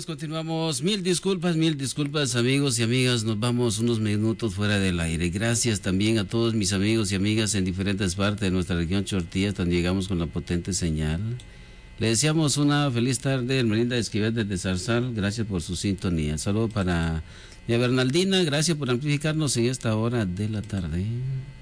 continuamos. Mil disculpas amigos y amigas, nos vamos unos minutos fuera del aire. Gracias también a todos mis amigos y amigas en diferentes partes de nuestra región Chortilla, donde llegamos con la potente señal. Le deseamos una feliz tarde, Hermelinda Esquivel desde Zarzal, gracias por su sintonía. Saludo para mi Bernaldina, gracias por amplificarnos en esta hora de la tarde.